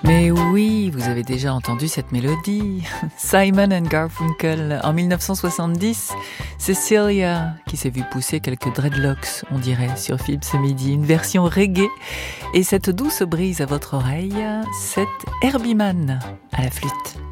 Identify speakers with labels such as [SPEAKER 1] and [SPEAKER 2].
[SPEAKER 1] Mais oui, vous avez déjà entendu cette mélodie. Simon and Garfunkel, en 1970, Cecilia, qui s'est vue pousser quelques dreadlocks, on dirait, sur Philippe ce midi, une version reggae. Et cette douce brise à votre oreille, c'est Herbie Mann à la flûte.